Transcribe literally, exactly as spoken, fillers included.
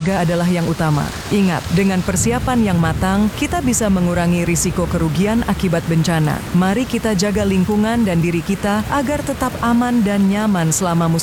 keluarga adalah yang utama. Ingat, dengan persiapan yang matang, kita bisa mengurangi risiko kerugian akibat bencana. Mari kita jaga lingkungan dan diri kita agar tetap aman dan nyaman selama musim